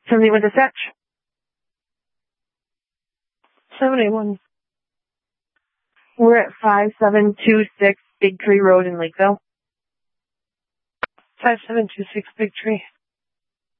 Somebody with a dispatch. 781. We're at 5726 Big Tree Road in Lakeville. 5726 Big Tree.